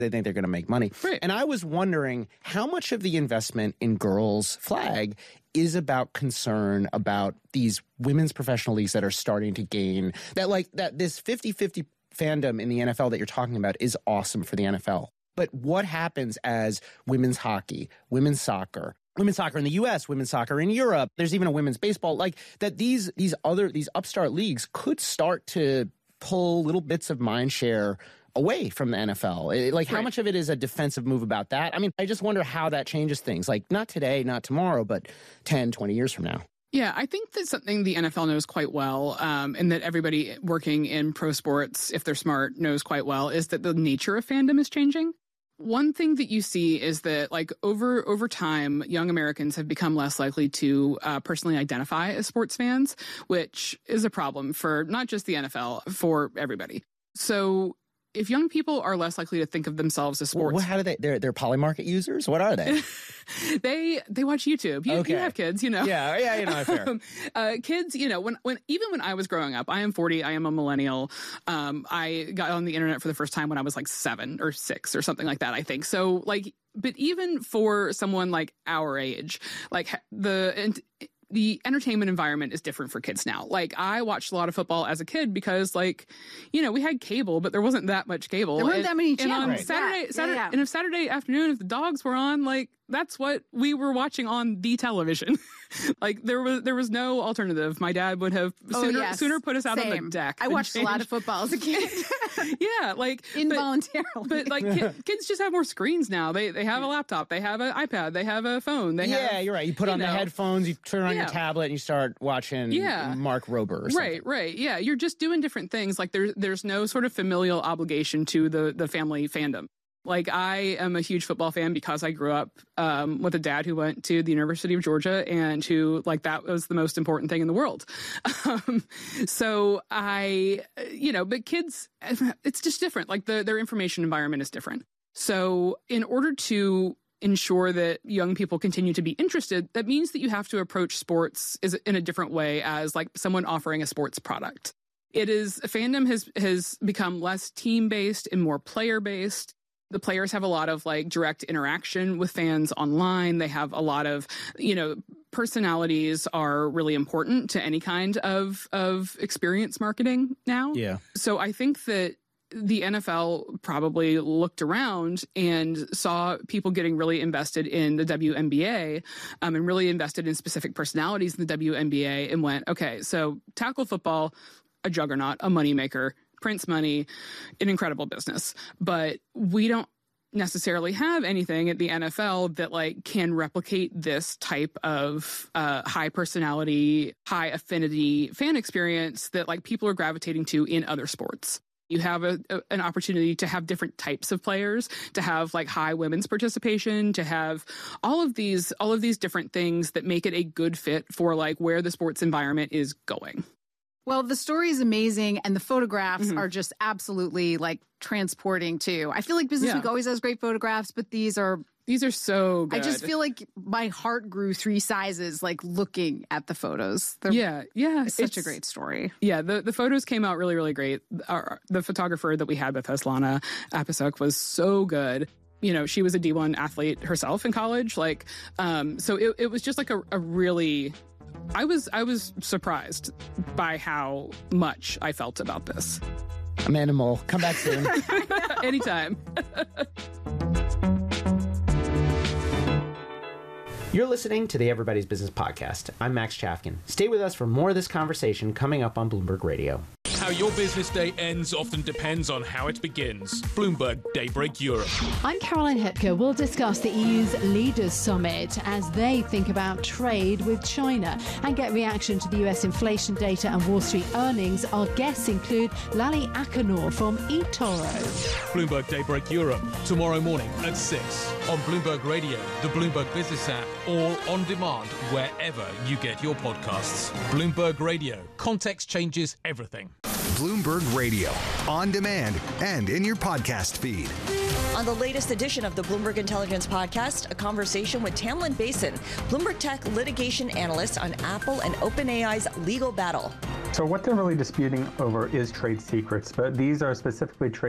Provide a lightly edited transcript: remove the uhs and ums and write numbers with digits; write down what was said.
They think they're going to make money. Right. And I was wondering how much of the investment in girls' flag is about concern about these women's professional leagues that are starting to gain that this 50-50 fandom in the NFL that you're talking about is awesome for the NFL. But what happens as women's hockey, women's soccer in the U.S., women's soccer in Europe, there's even a women's baseball, like that these upstart leagues could start to pull little bits of mind share away from the NFL. Like, how much of it is a defensive move about that? I mean, I just wonder how that changes things. Like, not today, not tomorrow, but 10, 20 years from now. Yeah, I think that's something the NFL knows quite well, and that everybody working in pro sports, if they're smart, knows quite well, is that the nature of fandom is changing. One thing that you see is that, like, over time, young Americans have become less likely to personally identify as sports fans, which is a problem for not just the NFL, for everybody. So if young people are less likely to think of themselves as sports... Well, how do they're Polymarket users? What are they? They watch YouTube. You have kids, you know. Yeah, you know, fair. Kids, you know, when I was growing up, I am 40, I am a millennial. I got on the internet for the first time when I was like 7 or 6 or something like that, I think. So, like, but even for someone like our age, like the entertainment environment is different for kids now. Like, I watched a lot of football as a kid because, like, you know, we had cable, but there wasn't that much cable. There weren't that many channels. And on Saturday, and if Saturday afternoon, if the dogs were on, like, that's what we were watching on the television. Like, there was no alternative. My dad would have sooner put us out on the deck. I watched a lot of football as a kid. Yeah, like involuntarily. But like kids just have more screens now. They have a laptop, they have an iPad, they have a phone. You're right. You put on the headphones, you turn on your tablet, and you start watching Mark Rober or something. Right. Yeah, you're just doing different things. Like there's no sort of familial obligation to the family fandom. Like, I am a huge football fan because I grew up with a dad who went to the University of Georgia and who, like, that was the most important thing in the world. So but kids, it's just different. Like, their information environment is different. So in order to ensure that young people continue to be interested, that means that you have to approach sports in a different way as, like, someone offering a sports product. Fandom has become less team-based and more player-based. The players have a lot of, like, direct interaction with fans online. They have a lot of, personalities are really important to any kind of experience marketing now. Yeah. So I think that the NFL probably looked around and saw people getting really invested in the WNBA and really invested in specific personalities in the WNBA and went, okay, so tackle football, a juggernaut, a moneymaker, prints money, an incredible business. But we don't necessarily have anything at the NFL that, like, can replicate this type of high personality, high affinity fan experience that, like, people are gravitating to in other sports. You have an opportunity to have different types of players, to have, like, high women's participation, to have all of these different things that make it a good fit for, like, where the sports environment is going. Well, the story is amazing, and the photographs are just absolutely, like, transporting, too. I feel like Business Week always has great photographs, but these are so good. I just feel like my heart grew 3 sizes, like, looking at the photos. It's such a great story. Yeah, the photos came out really, really great. The photographer that we had with us, Lana Apasuk, was so good. You know, she was a D1 athlete herself in college. Like, so it was just like a really... I was surprised by how much I felt about this. Amanda Mole, come back soon. Anytime. You're listening to the Everybody's Business Podcast. I'm Max Chafkin. Stay with us for more of this conversation coming up on Bloomberg Radio. How your business day ends often depends on how it begins. Bloomberg Daybreak Europe. I'm Caroline Hepker. We'll discuss the EU's Leaders Summit as they think about trade with China and get reaction to the US inflation data and Wall Street earnings. Our guests include Lally Akinor from eToro. Bloomberg Daybreak Europe, tomorrow morning at 6 on Bloomberg Radio, the Bloomberg Business app, or on demand wherever you get your podcasts. Bloomberg Radio. Context changes everything. Bloomberg Radio, on demand and in your podcast feed. On the latest edition of the Bloomberg Intelligence Podcast, a conversation with Tamlin Basin, Bloomberg Tech litigation analyst on Apple and OpenAI's legal battle. So what they're really disputing over is trade secrets, but these are specifically trade